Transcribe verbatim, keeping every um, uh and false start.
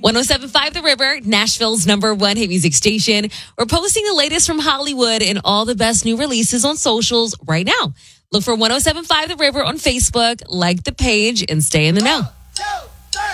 ten seventy-five The River, Nashville's number one hit music station. We're posting the latest from Hollywood and all the best new releases on socials right now. Look for ten seventy-five The River on Facebook, like the page, and stay in the know.